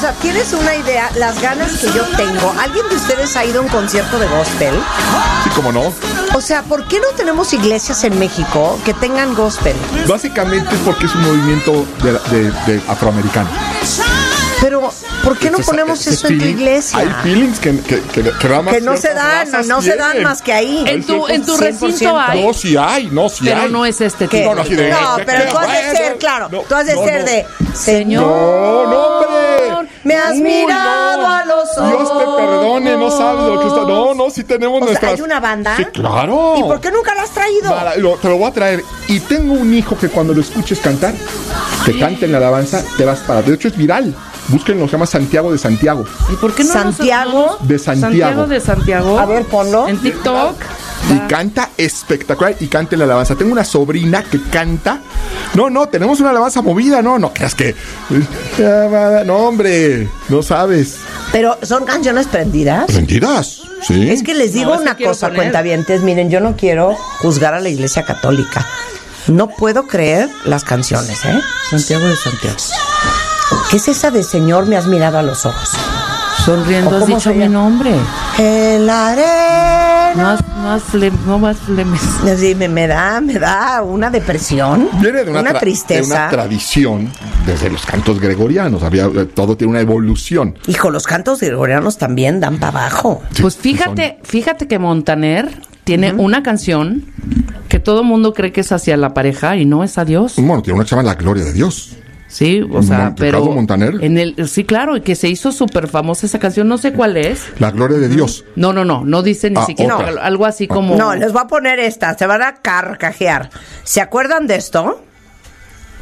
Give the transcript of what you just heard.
sea, ¿tienes una idea? Las ganas que yo tengo. ¿Alguien de ustedes ha ido a un concierto de gospel? Sí, cómo no. O sea, ¿por qué no tenemos iglesias en México que tengan gospel? Básicamente es porque es un movimiento de afroamericano. Pero, ¿por qué no ponemos eso en tu iglesia? Hay feelings que nada más que no se dan, no se dan más que ahí. En tu recinto hay. No, sí hay, pero hay. no es este ¿Qué? tipo. No, pero tú has de ser, claro, tú has de ser de Señor. No, hombre. Me has mirado a los ojos. Dios te perdone, no sabes lo que está. No, sí tenemos nuestras. ¿Hay una banda? Sí, claro. ¿Y por qué nunca la has traído? Te lo voy a traer. Y tengo un hijo que cuando lo escuches cantar, que cante en la alabanza, te vas para. De hecho, es viral. Búsquenlo, se llama Santiago de Santiago. ¿Y por qué no Santiago de Santiago? Santiago de Santiago. A ver, ponlo. En TikTok. Y canta espectacular y canta en la alabanza. Tengo una sobrina que canta. No, tenemos una alabanza movida, no creas que. No, hombre, no sabes. Pero son canciones prendidas. ¿Prendidas? Sí. Es que les digo una cosa, cuentavientes. Miren, yo no quiero juzgar a la Iglesia Católica. No puedo creer las canciones, ¿eh? Santiago de Santiago. ¿Qué es esa de Señor me has mirado a los ojos? Sonriendo has dicho mi nombre. El arena. No más flemes. Sí, me da una depresión. Viene de una tristeza. De una tradición desde los cantos gregorianos. Todo tiene una evolución. Hijo, los cantos gregorianos también dan para abajo. Sí, pues fíjate que Montaner tiene una canción que todo mundo cree que es hacia la pareja y no es a Dios. Bueno, tiene una que se llama La Gloria de Dios. Sí, o sea, pero Montaner. Sí, claro, y que se hizo súper famosa esa canción, no sé cuál es. La Gloria de Dios. No dice ni siquiera algo así como. No, les voy a poner esta, se van a carcajear. ¿Se acuerdan de esto?